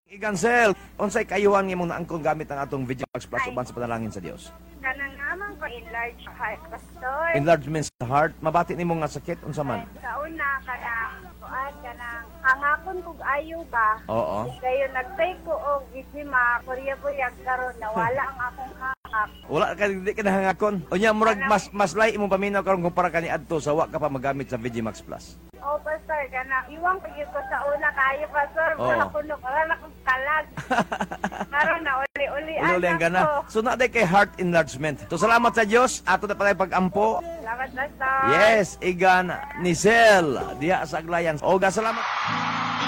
Igansel, unsay kayuhan nimo naangkon gamit ang atong VGMax Plus uban sa panalangin sa Dios? Kanang naman ko enlarge heart, pastor. Enlargement sa heart, mabati nimo nga sakit unsa man? Sa una, kanang hangakon kog ayo ba? Oo. Kayo nagtay ko og gisima, kurya-kurya karon nawala ang akong hangak. Wala ka di ka nahangakon. Unya murag mas lay imong paminaw karon kumpara kani adto sa wa ka pa magamit sa VGMax Plus. Oh, pastor, iwang ko ko sa una kayo, pastor. Oo. Wala ko na akong kalag. Karon na uli-uli Uli ang gana. So na kay heart enlargement. So salamat sa Dios ato na pala pag-ampo. Salamat, pastor. Yes, igan ni Sel diha sa Aglayan. O salamat.